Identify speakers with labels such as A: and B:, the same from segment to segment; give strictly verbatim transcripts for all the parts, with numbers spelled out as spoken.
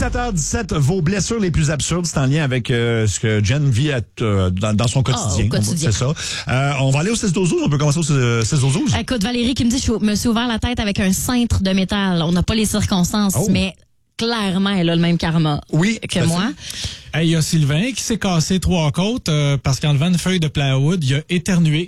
A: dix-sept heures dix-sept, vos blessures les plus absurdes, c'est en lien avec euh, ce que Jen vit à, euh, dans, dans son quotidien.
B: Oh, quotidien.
A: C'est ça. Euh, on va aller au six douze douze. On peut commencer au six douze douze.
B: Écoute, Valérie qui me dit, je me suis ouvert la tête avec un cintre de métal. On n'a pas les circonstances,
A: Oh.
B: mais clairement, elle a le même karma
A: Oui,
B: que
A: ça,
B: moi.
C: Hey, il y a Sylvain qui s'est cassé trois côtes euh, parce qu'en levant une feuille de plywood, il a éternué.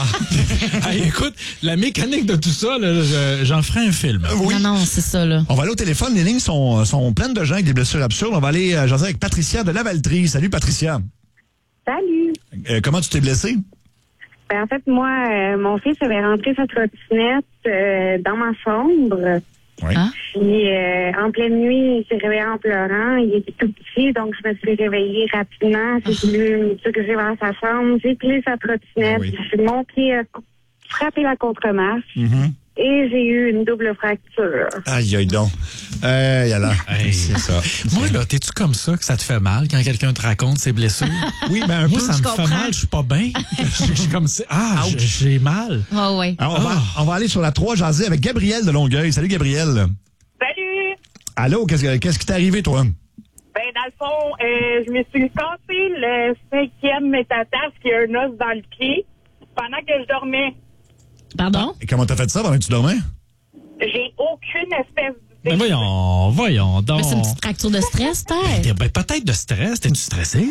C: Hey, écoute, la mécanique de tout ça, là, je- j'en ferai un film.
A: Oui.
B: Non, non, c'est ça, là.
A: On va aller au téléphone. Les lignes sont, sont pleines de gens avec des blessures absurdes. On va aller euh, jaser avec Patricia de Lavaltrie. Salut, Patricia.
D: Salut.
A: Euh, comment tu t'es blessée?
D: Ben, en fait, moi, euh, mon fils avait rentré sa trottinette euh, dans ma chambre.
A: Oui.
B: Hein?
D: Puis, euh, en pleine nuit, il s'est réveillé en pleurant. Il était tout petit, donc je me suis réveillée rapidement. J'ai voulu me diriger vers sa chambre. J'ai plié sa trottinette.
A: Ah oui.
D: Mon pied a frappé la contre-marche.
A: Mm-hmm.
D: Et j'ai eu une double fracture.
A: Aïe, aïe, donc. Euh, y a là.
C: Hey.
A: C'est ça.
C: Moi, là, t'es-tu comme ça que ça te fait mal quand quelqu'un te raconte ses blessures?
A: Oui, ben un
C: Moi,
A: peu.
C: ça me
B: comprends.
C: fait mal, je suis pas bien. Je suis comme ça. Ah,
A: Ouch.
C: j'ai mal.
B: Oh, oui.
A: Alors, on, va,
C: Ah.
A: on va aller sur la trois jaser avec Gabriel de Longueuil. Salut, Gabriel.
E: Salut!
A: Allô, qu'est-ce, que- qu'est-ce qui t'est arrivé, toi?
E: Ben, dans le fond, euh, je me suis cassé le cinquième métatarse qui a un os dans le pied pendant que je dormais.
B: Pardon?
A: Et comment t'as fait ça pendant que tu dormais?
E: J'ai aucune espèce
C: Ben
E: d'idée.
C: voyons, voyons donc.
B: Mais c'est une petite fracture de stress, peut-être?
C: T'es- ben, peut-être de stress. T'es-tu stressé?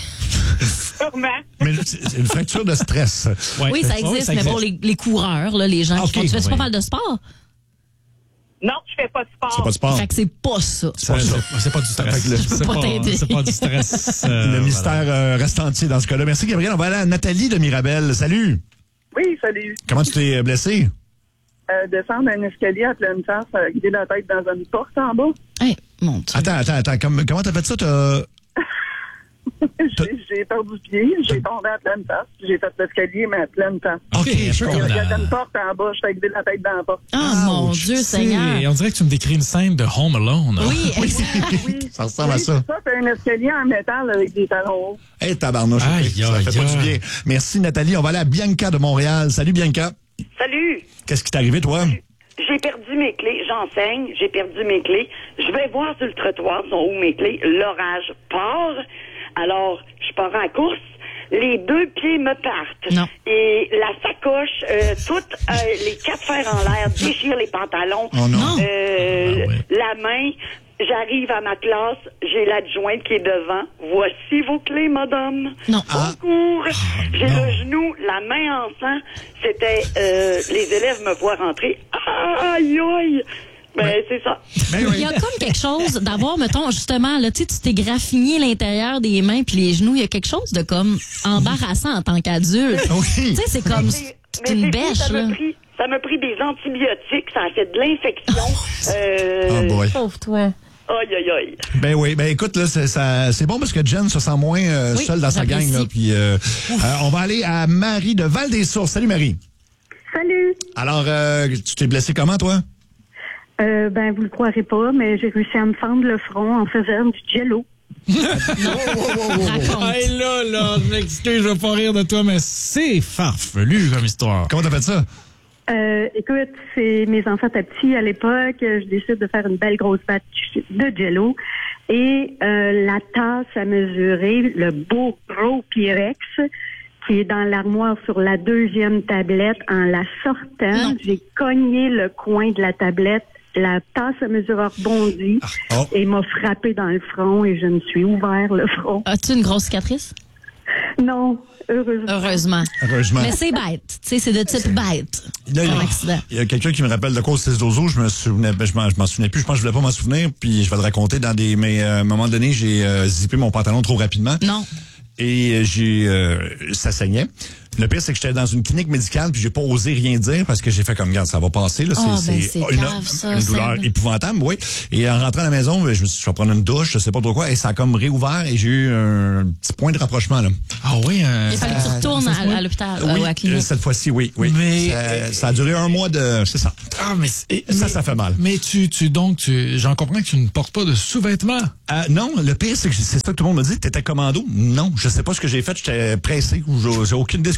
E: Sûrement.
A: Mais c'est c'est une fracture de stress.
C: Ouais.
B: Oui, ça
C: Ouais,
B: existe, mais pour les, les coureurs, là, les gens
A: Ok,
B: qui font... Tu fais
C: oui.
B: pas mal de sport?
E: Non, je fais pas de sport.
A: C'est pas de sport.
B: Fait que c'est pas ça.
A: C'est pas
C: C'est
A: ça.
C: c'est pas du stress.
A: Fait que le-
B: Je peux
C: C'est
B: pas
C: pas,
B: t'aider.
C: c'est pas du stress. euh,
A: Le mystère euh, reste entier dans ce cas-là. Merci, Gabriel. On va aller à Nathalie de Mirabel. Salut.
F: Oui, salut.
A: Comment tu t'es blessé?
F: Euh, descendre un escalier à pleine face, euh, guider la tête dans une porte en bas.
B: Hey, mon Dieu.
A: Attends, attends, attends. Comme- comment t'as fait ça? T'as...
F: j'ai, j'ai perdu pied, j'ai tombé à pleine face, puis j'ai fait l'escalier, mais à pleine face.
C: OK,
A: Ok,
C: je
A: je
F: Il y
C: comprends.
F: a une porte en bas, je fais guider la tête dans la porte.
B: Ah, mon
A: Ouch.
B: Dieu, Seigneur.
C: On dirait que tu me décris une scène de Home Alone.
B: Oui, exact.
F: Oui,
A: Ça ressemble à
F: oui,
A: ça.
F: c'est ça, c'est un escalier en métal avec des talons hauts.
A: Hey, tabarnouche.
C: Aïe,
A: ça
C: aïe,
A: fait pas du
C: aïe.
A: bien. Merci, Nathalie. On va aller à Bianca de Montréal. Salut, Bianca.
G: Salut!
A: Qu'est-ce qui t'est arrivé, toi?
G: J'ai perdu mes clés. J'enseigne. J'ai perdu mes clés. Je vais voir sur le trottoir sont où mes clés. L'orage part. Alors, je pars en course. Les deux pieds me partent.
B: Non.
G: Et la sacoche, euh, toutes euh, les quatre fers en l'air, déchire les pantalons.
A: Oh non.
G: Euh,
C: Ah ouais.
G: La main. J'arrive à ma classe. J'ai l'adjointe qui est devant. Voici vos clés, madame.
B: Non.
A: Ah.
G: Au cours. J'ai le genou, la main en sang. C'était, euh, les élèves me voient rentrer. Aïe, aïe. Ben, c'est ça.
A: Ben
B: Il
A: oui.
B: y a comme quelque chose d'avoir, mettons, justement, là, tu sais, tu t'es graffiné l'intérieur des mains puis les genoux. Il y a quelque chose de comme embarrassant en tant qu'adulte.
A: Oui.
B: Tu sais, c'est comme,
G: C'est-
B: c'est une
G: c'est fou,
B: bêche,
G: ça
B: là.
G: m'a pris, ça m'a pris des antibiotiques. Ça a fait de l'infection. Euh,
A: Oh boy.
B: Pauvre toi.
G: Aïe, aïe, aïe.
A: Ben oui, ben écoute, là, c'est, ça, c'est bon parce que Jen se sent moins euh,
B: Oui,
A: seule dans sa gang.
B: j'apprécie.
A: Là, puis, euh, euh, on va aller à Marie de Val-des-Sources. Salut, Marie.
D: Salut.
A: Alors, euh, tu t'es blessé comment, toi?
D: Euh, ben, vous le croirez pas, mais j'ai réussi à me fendre le front en faisant du jello.
B: Raconte.
C: Hey, là, là, je m'excuse, je vais pas rire de toi, mais c'est farfelu comme histoire.
A: Comment t'as fait ça?
D: Euh, écoute, c'est mes enfants étaient petits à l'époque. Je décide de faire une belle grosse batch de jello. Et euh, la tasse à mesurer, le beau gros Pyrex, qui est dans l'armoire sur la deuxième tablette, en la sortant,
B: Non.
D: j'ai cogné le coin de la tablette. La tasse à mesure a rebondi
A: Oh.
D: et m'a frappé dans le front et je me suis ouvert le front.
B: As-tu une grosse cicatrice?
D: Non, heureusement.
B: Heureusement.
A: Heureusement.
B: Mais c'est bête. Tu sais, c'est de type bête.
A: Là, il y a-
B: Comme accident.
A: il y a quelqu'un qui me rappelle de cause six dozo, je me souvenais, ben, je m'en, je m'en souvenais plus, je pense que je voulais pas m'en souvenir, puis je vais le raconter dans des, mais euh, à un moment donné, j'ai euh, zippé mon pantalon trop rapidement.
B: Non.
A: Et euh, j'ai, euh, ça saignait. Le pire, c'est que j'étais dans une clinique médicale puis j'ai pas osé rien dire parce que j'ai fait comme, regarde, ça va passer, là.
B: Ah, ben, c'est
A: une,
B: grave, ça,
A: une douleur
B: Seb.
A: épouvantable, oui. Et en rentrant à la maison, je me suis dit, je vais prendre une douche, je sais pas trop quoi, et ça a comme réouvert et j'ai eu un petit point de rapprochement, là.
C: Ah oui, euh,
B: Il a fallu que tu retournes à, à l'hôpital, euh,
A: oui,
B: ou à la clinique.
A: euh, cette fois-ci, oui, oui.
C: Mais,
A: ça,
C: euh,
A: ça a duré un mois de, c'est ça.
C: Ah, mais, c'est-
A: Ça,
C: mais-
A: ça fait mal.
C: Mais tu, tu, donc, tu, j'en comprends que tu ne portes pas de sous-vêtements.
A: Euh, non, le pire, c'est que c'est ça que tout le monde me dit. T'étais commando? Non, je sais pas ce que j'ai fait. J'étais pressé ou j'ai j'ai aucune idée de ce que j'ai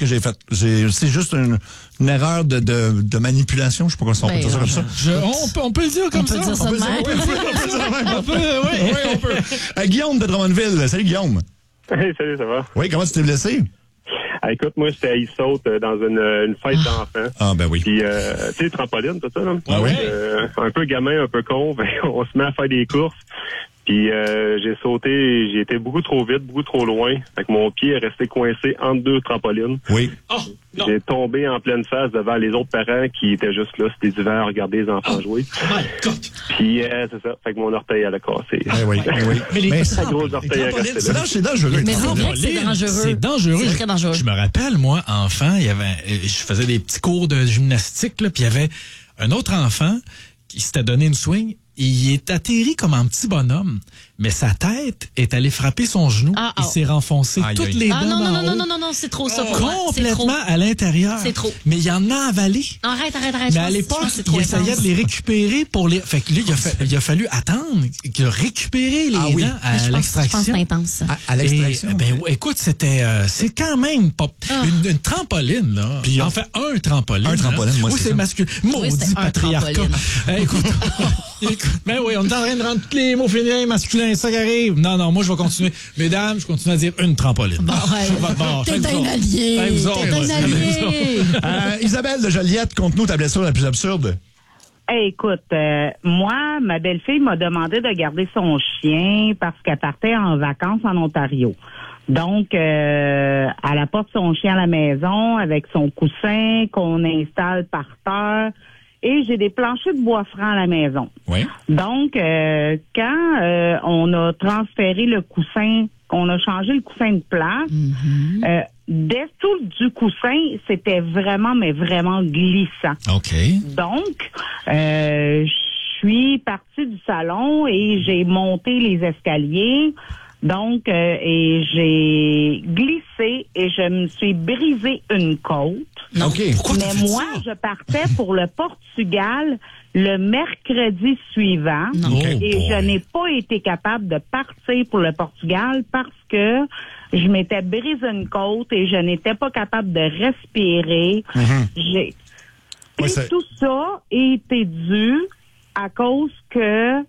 A: j'ai fait. J'ai, c'est juste une, une erreur de, de, de manipulation. Je sais pas comment on peut
B: Ben,
A: dire ça comme ça.
C: Je- on, peut, on peut le dire comme
B: On peut
C: ça.
B: dire ça
A: On peut
B: de
A: dire-
B: même.
A: oui, oui, on peut dire ça de même.
C: On peut, oui.
A: Oui, on peut. Euh, Guillaume de Drummondville. Salut, Guillaume.
H: Hey, salut, ça va?
A: Oui, comment tu t'es blessé?
H: Ah, écoute, moi, j'étais à Issaute euh, dans une, une fête d'enfants.
A: Ah, ben oui.
H: Puis, euh, tu sais, trampoline, tout ça, là.
A: Ah oui?
H: Euh, un peu gamin, un peu con. Ben, on se met à faire des courses. Puis, euh, j'ai sauté, j'ai été beaucoup trop vite, beaucoup trop loin. Fait que mon pied est resté coincé entre deux trampolines.
A: Oui.
C: Oh, non.
H: J'ai tombé en pleine face devant les autres parents qui étaient juste là, c'était d'hiver, à regarder les enfants jouer.
C: My God.
H: Puis, euh, c'est ça. Fait que mon orteil, elle a cassé.
A: Eh oui, eh oui.
C: Mais les-
A: Mais
H: Très gros orteil à
A: trampoline,
H: rester
A: c'est
H: là.
A: dan- c'est dangereux.
B: Mais c'est vrai que c'est
C: Trampoline,
B: dangereux.
C: C'est dangereux.
B: C'est très dangereux.
C: Je me rappelle, moi, enfant, il y avait, euh, je faisais des petits cours de gymnastique, là, puis il y avait un autre enfant qui s'était donné une swing. Et il est atterri comme un petit bonhomme, mais sa tête est allée frapper son genou.
B: Ah,
C: il
B: ah.
C: s'est renfoncé
A: Aïe,
C: toutes
A: aïe.
C: les
B: Ah
C: dents
B: non, non,
C: d'en
B: non, non,
C: haut,
B: non, non, non, c'est trop ça pour moi. C'est trop.
C: complètement à l'intérieur.
B: C'est trop.
C: Mais il en a avalé.
B: Arrête, arrête, arrête.
C: Mais
B: je
C: à
B: pense- je
C: l'époque,
B: pense que c'est trop
C: il essayait
B: intense.
C: de les récupérer pour les. Fait que là, il a, fa- il a fallu attendre de récupérer les
A: Ah oui.
C: dents
B: Mais je
C: à
B: pense- Je pense que
C: l'extraction.
B: c'est intense.
A: À, à l'extraction.
C: Et, ben, ouais, écoute, c'était, euh, c'est quand même pas
B: Ah.
C: une, une trampoline là.
A: Puis on-
C: en fait, un trampoline.
A: Un trampoline,
C: là.
A: moi,
C: oui,
A: c'est
C: c'est
A: ça.
C: masculin. Maudit
B: c'était un
C: patriarcat.
B: trampoline.
C: Eh, écoute, écoute, ben oui, on est en train de rendre tous les mots féminins, masculins, ça qui arrive. Non, non, moi je vais continuer. Mesdames, je continue à dire une trampoline.
B: Bon, ouais.
C: Sur votre bord.
B: T'es
C: Faites vous
B: un
C: autres.
B: allié.
C: Faites vous autres.
B: T'es un
C: Ouais,
B: allié.
A: Euh, Isabelle de Joliette, conte-nous ta blessure la plus absurde.
I: Hey, écoute, euh, moi, ma belle-fille m'a demandé de garder son chien parce qu'elle partait en vacances en Ontario. Donc, euh, elle apporte son chien à la maison avec son coussin qu'on installe par terre. Et j'ai des planchers de bois franc à la maison.
A: Oui.
I: Donc, euh, quand euh, on a transféré le coussin, qu'on a changé le coussin de place, euh, dessous du coussin, c'était vraiment, mais vraiment glissant.
A: OK.
I: Donc, euh, je suis partie du salon et j'ai monté les escaliers. Donc, euh, et j'ai glissé et je me suis brisé une côte.
A: OK.
C: Pourquoi t'as
I: Mais
C: fait
I: moi,
C: ça?
I: je partais pour le Portugal le mercredi suivant.
B: Non.
C: Oh
I: Et
C: boy.
I: je n'ai pas été capable de partir pour le Portugal parce que je m'étais brisé une côte et je n'étais pas capable de respirer. J'ai
A: Ouais,
I: et
A: c'est-
I: tout ça était dû à cause que euh,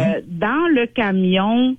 I: dans le camion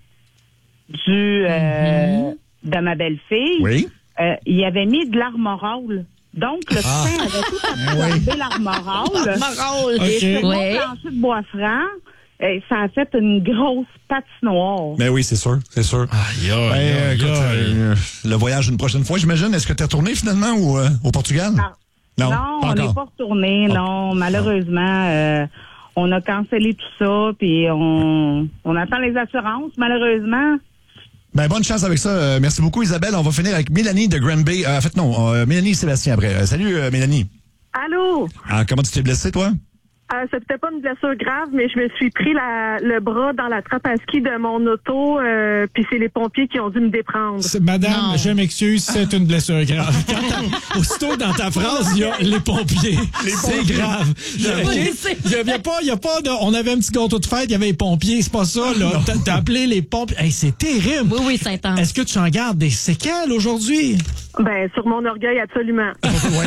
I: du euh, de ma belle-fille,
A: Oui.
I: euh, il y avait mis de l'armorole. Donc, le train avait tout absorbé l'armorole.
B: Marole.
I: Et sur mon
B: Ouais.
I: plancher de bois franc, euh, ça a fait une grosse patinoire.
A: Ben oui, c'est sûr, c'est sûr.
C: Aïe,
A: Ben,
C: aïe,
A: euh,
C: aïe,
A: écoute,
C: aïe.
A: euh, le voyage une prochaine fois, j'imagine. Est-ce que tu es retourné finalement au, euh, au Portugal?
I: Non.
A: Non,
I: Non,
A: pas
I: on n'est
A: encore.
I: pas retourné,
A: Ah.
I: non. Malheureusement, euh, on a cancellé tout ça, puis on, on attend les assurances, malheureusement.
A: Ben, bonne chance avec ça. Euh, merci beaucoup, Isabelle. On va finir avec Mélanie de Granby. Euh, en fait, non, euh, Mélanie et Sébastien après. Euh, salut, euh, Mélanie.
D: Allô?
A: Ah, comment tu t'es blessée, toi?
D: Euh, c'était pas une blessure grave, mais je me suis pris la, le bras dans la trappe à ski de mon auto, euh, puis c'est les pompiers qui ont dû me déprendre.
C: C'est- Madame,
B: Non.
C: je m'excuse, c'est une blessure grave. Quand t'as- aussitôt dans ta phrase, il y a les pompiers. C'est grave. Ok? Il y a, il y a pas, il y a pas de, on avait un petit gâteau de fête, il y avait les pompiers. C'est pas ça, là. T'as, t'as appelé les pompiers. Hey, c'est terrible.
B: Oui, oui, c'est intense.
C: Est-ce que tu en gardes des séquelles aujourd'hui?
D: Ben, sur mon orgueil, absolument.
A: Ouais.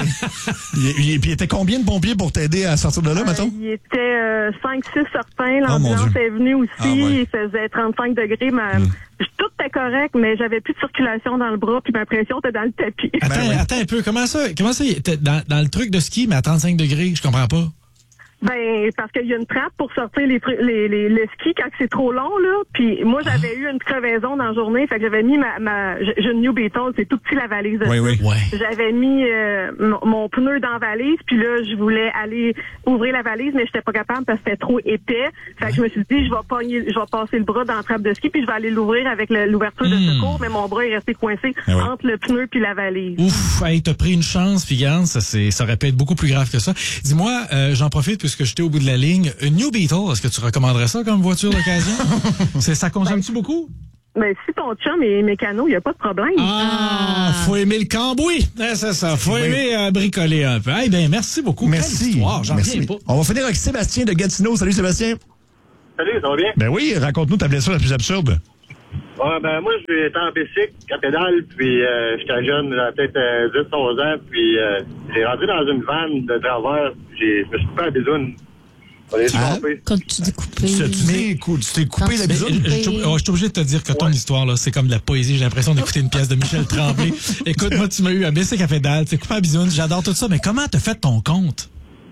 A: il, il- puis il était combien de pompiers pour t'aider à sortir de là, mettons?
D: Euh, il était euh, cinq six certains.
A: Oh, mon
D: L'ambulance
A: Dieu.
D: est venue aussi.
A: Ah, ouais.
D: Il faisait trente-cinq degrés. Ma... Tout était correct, mais j'avais plus de circulation dans le bras, puis ma pression était dans le tapis.
C: Attends,
A: oui.
C: attends un peu. Comment ça, comment ça, t'es dans, dans le truc de ski, mais à trente-cinq degrés? Je comprends pas.
D: Ben, parce qu'il y a une trappe pour sortir les, tru- les, les, le ski quand c'est trop long, là. Puis moi, j'avais eu une crevaison dans la journée, fait que j'avais mis ma... ma j'ai j'ai une New Beetle, c'est tout petit la valise. de
A: Oui, oui.
C: Ouais.
D: J'avais mis euh, mon, mon pneu dans la valise, puis là, je voulais aller ouvrir la valise, mais j'étais pas capable parce que c'était trop épais. Fait que je me suis dit, je vais pogner, je vais passer le bras dans la trappe de ski, puis je vais aller l'ouvrir avec le- l'ouverture de secours, mais mon bras est resté coincé
A: Ah ouais.
D: entre le pneu puis la valise.
C: Ouf, hey, t'as pris une chance, puis regarde, ça, c'est, ça aurait pu être beaucoup plus grave que ça. Dis-moi, euh, j'en profite puisque j'étais au bout de la ligne. Une New Beetle, est-ce que tu recommanderais ça comme voiture d'occasion? c'est, ça consomme-tu beaucoup?
D: Mais si ton chum est mécano, il n'y a pas de problème.
C: Ah, faut aimer le cambouis. Eh, c'est ça, faut aimer euh, bricoler un peu. Eh ben, merci beaucoup. Quelle
A: Merci.
C: histoire, j'en
A: Merci.
C: reviens pas.
A: On va finir avec Sébastien de Gatineau. Salut, Sébastien.
H: Salut, ça va bien?
A: Ben oui, raconte-nous ta blessure la plus absurde.
J: Ouais, ben moi, je suis en bicycle, à pédale, puis euh, j'étais jeune, j'avais peut-être euh, dix onze ans, puis euh, j'ai rentré dans une vanne de travers, j'ai, je me suis coupé la bisoune. On est
A: Ah?
J: trompé.
B: Quand tu dis coupé.
A: Tu t'es cou- tu t'es coupé la
B: Quand tu-
A: bisoune?
C: Je je- je- je suis obligé de te dire que ton
J: Ouais.
C: histoire, là, c'est comme de la poésie. J'ai l'impression d'écouter une pièce de Michel Tremblay. Écoute, moi, tu m'as eu à bicycle à pédale, tu t'es coupé à bisoune, j'adore tout ça, mais comment t'as fait ton compte?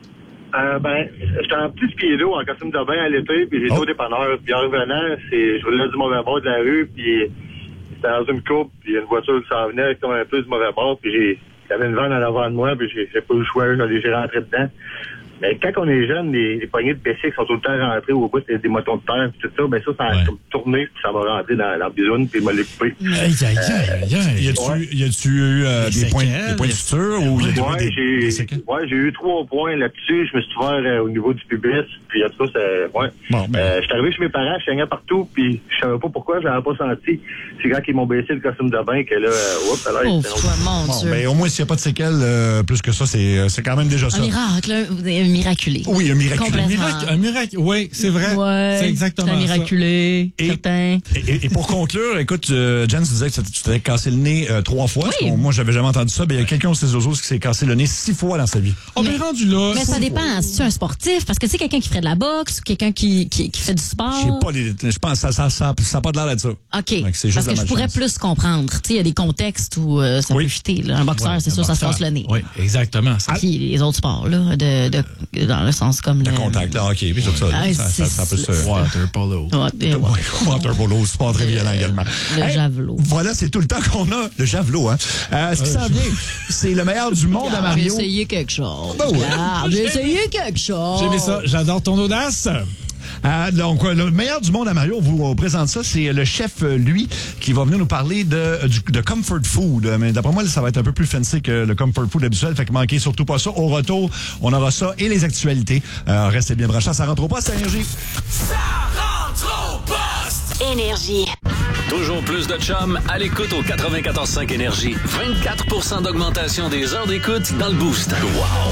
J: Euh, ben, j'étais en petit ski d'eau, en costume de bain à l'été, puis j'étais
A: Oh.
J: au dépanneur. Puis en revenant, c'est, je roulais du mauvais bord de la rue, puis c'était dans une coupe, puis il y a une voiture qui s'en venait comme un peu du mauvais bord, puis j'ai, il y avait une vanne en avant de moi, puis j'ai, j'ai pas eu le choix, j'ai, j'ai rentré dedans. Mais quand on est jeune, les, les poignées de bicycle sont tout le temps rentrées au bout des, des motons de terre, puis tout ça, ben ça, ça a
C: Ouais.
J: comme tourné, puis ça m'a rentré dans, dans la bisoune, puis il m'a les coupé.
C: Aïe, aïe, aïe, aïe.
A: Y a-tu,
J: Ouais.
A: y a-tu eu euh,
C: Des
A: des, points,
C: séquelles?
A: des points de suture ou y a
J: Ouais,
A: des, des
J: j'ai,
A: séquelles?
J: ouais, j'ai eu trois points là-dessus. Je me suis ouvert euh, au niveau du pubis. Puis en tout cas, c'est, ouais.
A: Bon, ben.
J: Euh, je suis arrivé chez mes parents, je saignais partout. Puis je savais pas pourquoi, je l'avais pas senti. C'est quand ils m'ont baissé le costume de bain que là, euh, oups, alors,
B: Oh,
J: c'était
B: toi, mon
A: Bon,
B: Dieu.
A: ben, au moins, s'il n'y a pas de séquelles, euh, plus que ça, c'est, c'est quand même déjà ça.
B: Un miracle, un, un miraculé.
A: Oui, un miracle.
C: Un
B: Complètement.
C: miracle, un miracle, oui, c'est vrai.
B: Ouais.
C: C'est exactement
B: un
C: ça.
B: miraculé.
A: Et-
B: Certain.
A: Et, et- et pour conclure, écoute, euh, Jen, tu disais que tu t'avais cassé le nez euh, trois fois.
B: Oui.
A: Parce que Moi, j'avais jamais entendu ça. Ben, il y a quelqu'un au six douze qui s'est cassé le nez six fois dans sa vie.
C: On est rendu là.
B: Mais ça dépend. Si tu es un sportif, parce que tu sais, quelqu'un qui ferait de la boxe ou quelqu'un qui, qui, qui fait du sport.
A: Je sais pas, les, je pense que ça ça, ça, ça a pas de l'air d'être ça.
B: OK.
A: Fait que c'est juste
B: Parce
A: de
B: que je pourrais
A: malchance.
B: plus comprendre. Tu sais, il y a des contextes où euh, ça
A: Oui.
B: peut fitter. Là. Un boxeur,
C: Ouais,
B: c'est
C: un
B: sûr, ça se
C: boxeur.
B: casse le nez.
C: Oui, exactement. Ça-
B: Puis les autres sports, là, de, de, dans le sens comme
A: Le
B: le...
A: contact, là, OK, puis tout ça. là,
B: Ah,
A: ça, ça, ça peut se...
B: c'est-
C: Water polo.
B: Ouais, euh, ouais.
A: Water polo, sport très violent également.
B: Le javelot.
A: Voilà, c'est tout le temps qu'on a. Le javelot, hein. Euh, ce qui s'en vient, c'est le meilleur du monde à
B: J'ai
A: Mario.
B: essayé quelque chose.
A: Ben ouais.
B: Regarde, J'ai essayé quelque chose.
C: J'ai aimé ça. J'adore ton audace.
A: Euh, donc, euh, le meilleur du monde à Mario, on vous présente ça. C'est le chef, euh, lui, qui va venir nous parler de, du- de comfort food. Mais d'après moi, ça va être un peu plus fancy que le comfort food habituel. Fait que manquez surtout pas ça. Au retour, on aura ça et les actualités. Euh, restez bien branchés. Ça rentre au poste, énergie.
K: Ça rentre au poste.
L: Énergie.
K: Toujours plus de chum à l'écoute au quatre-vingt-quatorze cinq Énergie. vingt-quatre pour cent d'augmentation des heures d'écoute dans le boost. Wow!